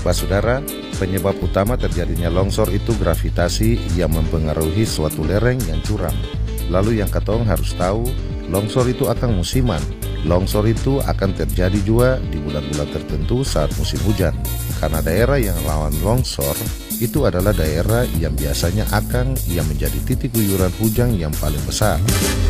Pak Saudara, penyebab utama terjadinya longsor itu gravitasi yang mempengaruhi suatu lereng yang curam. Lalu yang katong harus tahu, longsor itu akan musiman. Longsor itu akan terjadi juga di bulan-bulan tertentu saat musim hujan. Karena daerah yang rawan longsor itu adalah daerah yang biasanya akan yang menjadi titik guyuran hujan yang paling besar.